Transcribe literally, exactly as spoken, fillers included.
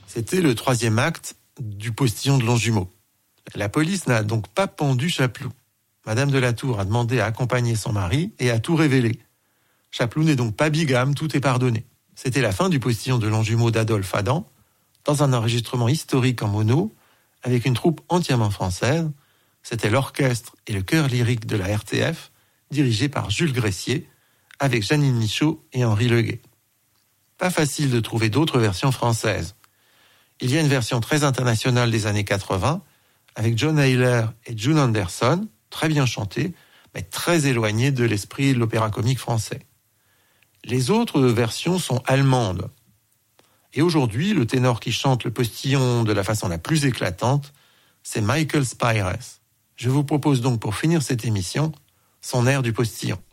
C'était le troisième acte du postillon de Longjumeau. La police n'a donc pas pendu Chapeloud. Madame de la Tour a demandé à accompagner son mari et a tout révélé. Chapeloud n'est donc pas bigame, tout est pardonné. C'était la fin du postillon de Longjumeau d'Adolphe Adam, dans un enregistrement historique en mono, avec une troupe entièrement française. C'était l'orchestre et le chœur lyrique de la R T F, dirigé par Jules Gressier, avec Jeanine Michaud et Henri Leguet. Pas facile de trouver d'autres versions françaises. Il y a une version très internationale des années quatre-vingts, avec John Hayler et June Anderson, très bien chantée, mais très éloignée de l'esprit de l'opéra comique français. Les autres versions sont allemandes. Et aujourd'hui, le ténor qui chante le postillon de la façon la plus éclatante, c'est Michael Spyres. Je vous propose donc pour finir cette émission, son air du postillon.